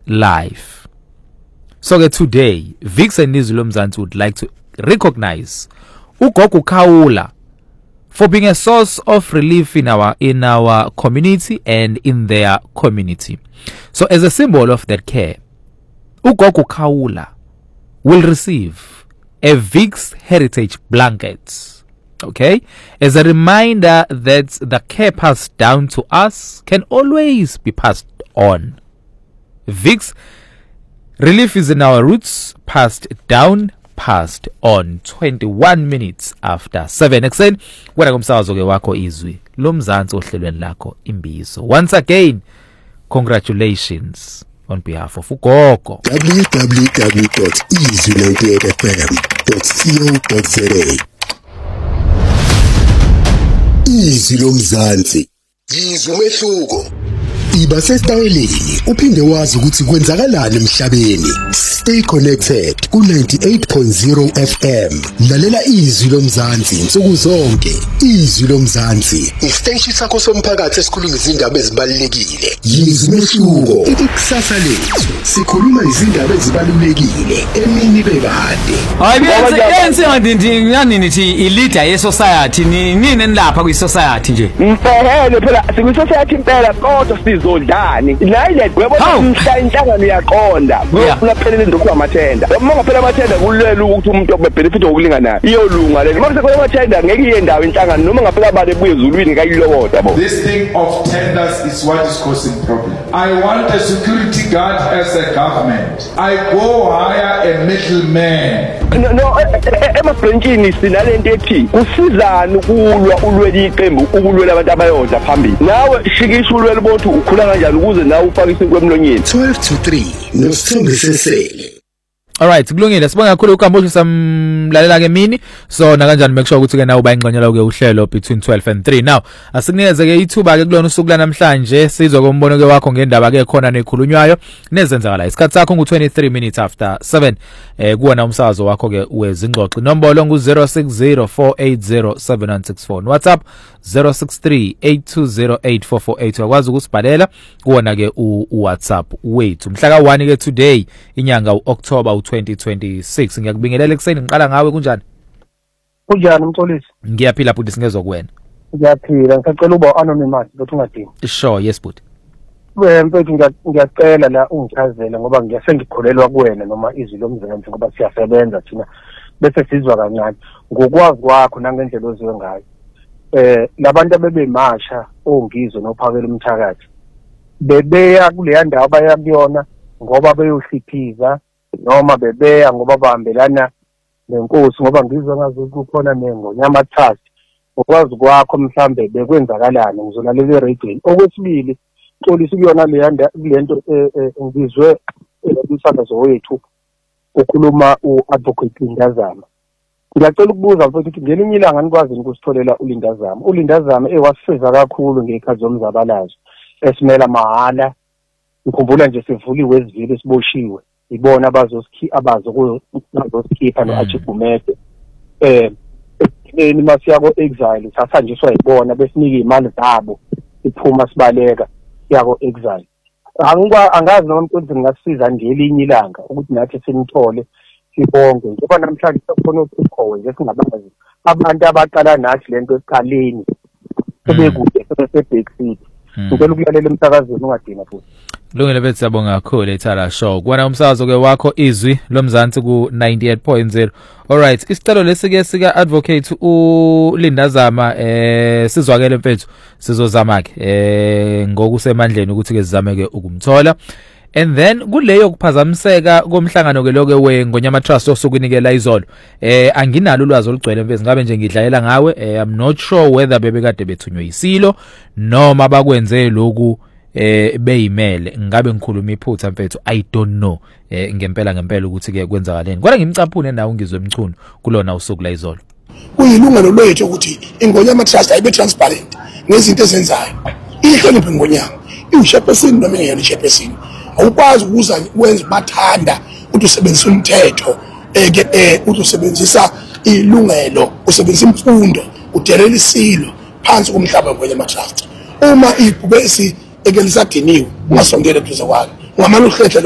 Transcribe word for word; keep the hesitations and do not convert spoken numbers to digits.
life. So today, Vix and Izwi Lomzansi would like to recognize uGogo Khawula for being a source of relief in our in our community and in their community. So as a symbol of that care, uGogo Khawula will receive a Vix Heritage blanket, okay, as a reminder that the care passed down to us can always be passed on. Vix relief is in our roots, passed down, passed on. Twenty-one minutes after seven. Exen wena kumsakazo ke wakho Izwi Lomzansi ohlelweni lakho Imbizo. Once again, congratulations on behalf of uGogo. w w w dot izwi ninety-eight f m dot co dot za. Izwi Lomzansi, izwi umehluko. Iba sesitayeleni uphinde wazi ukuthi kwenzakalani emhlabeni. Stay connected ku ninety-eight point zero F M. Lalela Izwi Lomzansi insuku zonke. Izwi Lomzansi, isiteshi sakho somphakathi esikhuluma izindaba ezibalulekile. Izwi umehluko, ikusasa lethu. Sikhuluma izindaba ezibalulekile emini bekade. Hayi benze yenze ngandindi ngani nithi i leader ye society ni nini nilapha kwi society nje. Mfehele phela sikwi society impela kodwa sizodlani. La ile gwebo umhla inhlangano yaqonda. Ngofuna phelele ndokhu amathenda. Uma ngaphela amathenda kulelo ukuthi umuntu obebenefit okulinganayo. Iyolunga lelo. Mase khona amathenda ngeke iye ndawo inhlangano noma ngaphela bale buye ezulwini kayilokoda yabo. This thing of tenders is what is causing problem. I want a security guard as a government. I go hire a middleman. No, no, emabhentshini sinalento ethi kusizana ukulwa ulweli iqembu ukulwela abantu abayodla phambili. Nawe shikisha ulweli bothi ukhula kanjani ukuze nawe ufake isinkwe emlonyeni. twelve to three noSithombe Sesele. Alright, kulungile. Sibonga kakhulu uKambosho samlalela ke mini. So na kanjani make sure ukuthi ke nawe bayingqonyela ke uhlelo between twelve and three. Now, asikunikeze ke ithuba ke kulona usuku lanamhlanje sizwe kombono ke wakho ngendaba ke khona nekhulunywayo nezenzakala. Isikhathi sakho ngu twenty-three minutes after seven. Eh kuona umsakazo wakho ke wezingxoxo. Inombolo ngu zero six zero four eight zero seven one six four. WhatsApp zero six three eight two zero eight four four eight. Wakwazi ukusibhalela kuona ke uWhatsApp wethu. Mhla ka one ke today inyanga uOctober twenty twenty-six. Ngiyakubingelela ekseni ngiqala ngawe kunjani? Kunjani Mxolisi? Ngiyaphila futhi singezwe kuwena. Ngiyaphila, ngisacela uba anonymous ukuthi ungadini. Sure, yes but. Mfethu ngiyacela la ungichazela ngoba ngiyasengikholelwa kuwena noma Izwi Lomzansi ngoba siyasebenza thina bese sizwa kancane ngokwazi kwakho nangendlela oziwe ngayo. Eh labantu abebemasha ongizwe nophakela umthakathi. Bebeya kuleya ndawo baya kuyona ngoba beyohliphiza noma bebeya ngoba bahambelana nenkosi ngoba ngizwe ngazo kukhona nengonyama trust ukwazi kwakho mhlambe bekwenzakalani ngizolalela i-radio. Okwesibili Xolisi kuyona le lento ngizwe umsakazo wethu ukhuluma uadvocate Lindazama. Ngiyacela ukubuza mfowethu ngelinye ilanga nikwazi ukusitholela uLindazama. uLindazama ewasiza kakhulu ngekhazi zomzabalazo esimela mahala. Ngikhumbula nje sivuliwe ezivile esiboshiwe ibona abazosikhi abazo kuzosikhipa noAchibumede eh eni masiya ko exile sathanjiswa ibona besinika imali zabo iphuma sibaleka yako exile. Angikwa angazi noma mfowethu ngingasiza ngelinye ilanga ukuthi nathi sinithole sibonge ngoba namhlanje sekukhona ukukhowe nje singabazi abantu abaqala nathi lento esiqaleni sebekude sebesebhekseat. Ngicela ukulalela emsakazweni ungadina futhi. Lungile bethi siyabonga kakhulu eThala Show. Kuona umsakazo ke wakho Izwi Lomzansi ku ninety-eight point zero. Alright, isicelo lesike sika advocate uLindazama eh sizwakele mfethu sizozama ke eh ngokusemandleni ukuthi ke sizame ke ukumthola. And then kuleyo kuphazamiseka komhlangano ke loke weNgonyama Trust osukunikela izolo. Eh anginalo ulwazi olugcwele mfethu ngabe nje ngidlalela ngawe. eh I'm not sure whether bebekade bethunywe isilo noma bakwenze lokhu eh beyimele. Ngabe ngikhuluma iphutha mfethu, I don't know eh ngempela ngempela ukuthi ke kwenzakaleni. Kodwa ngimcaphune nawe ngizwe emchuno kulona usuku la izolo. Kuyilungelo lwethu ukuthi iNgonyama Trust ayibe transparent ngezinto ezenzayo. Ihloniphe iNgonyama. Iwushaphesini noma ingene ichaphesini. Awukwazi ukuza wenza bathanda ukuthi usebenzisa umthetho eke eh ukuthi usebenzisa ilungelo, usebenzisa imfundo, udelela isilo phansi komhlaba weNgonyama Trust. Uma ibhubesi ekelisadiniwe ungasondela eduze kwalo ungamane uhlehle